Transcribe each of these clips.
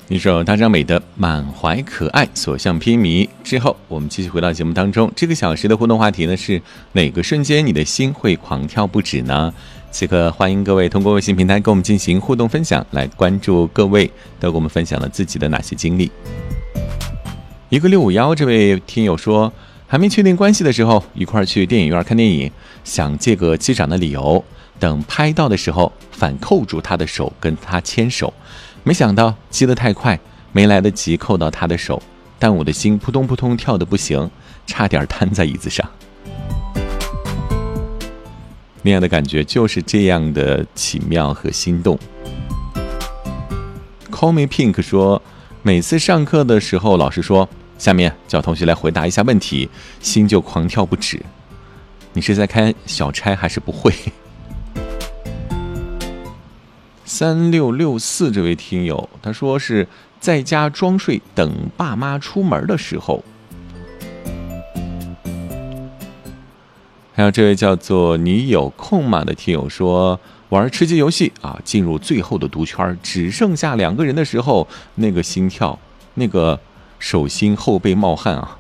一首大张美的《满怀可爱所向披靡》之后，我们继续回到节目当中。这个小时的互动话题呢是哪个瞬间你的心会狂跳不止呢？此刻欢迎各位通过微信平台跟我们进行互动分享，来关注各位都给我们分享了自己的哪些经历。一个651这位听友说，还没确定关系的时候一块去电影院看电影，想借个机长的理由，等拍到的时候反扣住他的手跟他牵手，没想到击得太快，没来得及扣到他的手，但我的心扑通扑通跳得不行，差点瘫在椅子上。那样的感觉就是这样的奇妙和心动。 Call me Pink 说，每次上课的时候老师说下面叫同学来回答一下问题，心就狂跳不止。你是在开小差还是不会？3664这位听友他说是在家装睡等爸妈出门的时候。还有这位叫做你有空吗的听友说，玩吃鸡游戏啊，进入最后的毒圈，只剩下2个人的时候，那个心跳，那个手心后背冒汗啊。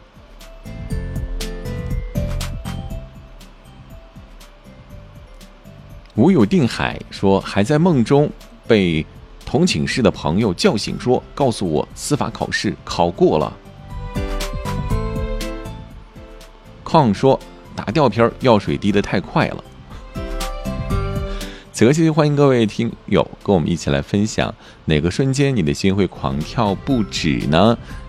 无有定海说，还在梦中被同寝室的朋友叫醒说，告诉我司法考试考过了。况说打吊瓶药水滴得太快了。此刻继续欢迎各位听友跟我们一起来分享，哪个瞬间你的心会狂跳不止呢？